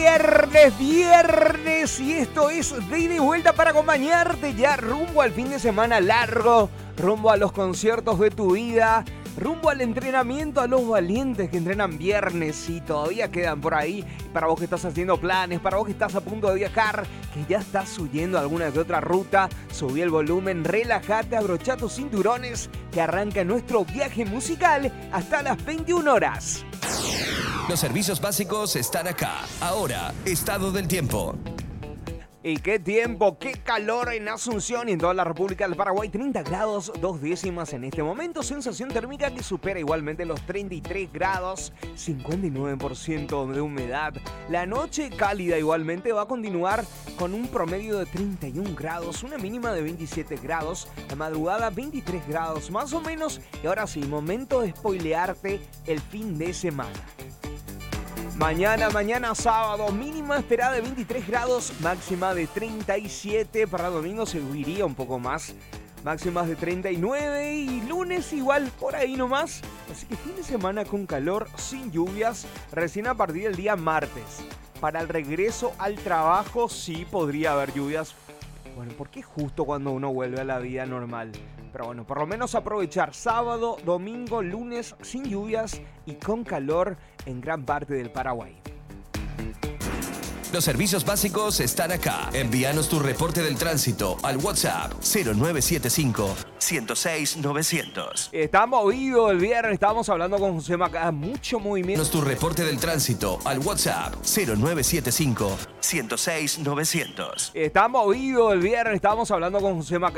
viernes y esto es de ida y vuelta para acompañarte ya rumbo al fin de semana largo, rumbo a los conciertos de tu vida, rumbo al entrenamiento, a los valientes que entrenan viernes y todavía quedan por ahí. Para vos que estás haciendo planes, para vos que estás a punto de viajar, que ya estás huyendo a alguna que otra ruta, subí el volumen, relájate, abrochá tus cinturones, que arranca nuestro viaje musical hasta las 21 horas. Los servicios básicos están acá. Ahora, estado del tiempo. Y qué tiempo, qué calor en Asunción y en toda la República del Paraguay. 30 grados 2 décimas en este momento. Sensación térmica que supera igualmente los 33 grados. 59% de humedad. La noche cálida igualmente va a continuar con un promedio de 31 grados. Una mínima de 27 grados. La madrugada 23 grados más o menos. Y ahora sí, momento de spoilearte el fin de semana. Mañana sábado, mínima esperada de 23 grados, máxima de 37, para domingo se subiría un poco más, máximas de 39 y lunes igual, por ahí nomás. Así que fin de semana con calor, sin lluvias, recién a partir del día martes. Para el regreso al trabajo sí podría haber lluvias. Bueno, porque justo cuando uno vuelve a la vida normal. Pero bueno, por lo menos aprovechar sábado, domingo, lunes sin lluvias y con calor en gran parte del Paraguay. Los servicios básicos están acá. Envíanos tu reporte del tránsito al WhatsApp 0975-106-900. Está movido el viernes, estábamos hablando con José Macá, mucho movimiento. Envíanos tu reporte del tránsito al WhatsApp 0975-106-900. Está movido el viernes, estábamos hablando con José Macá.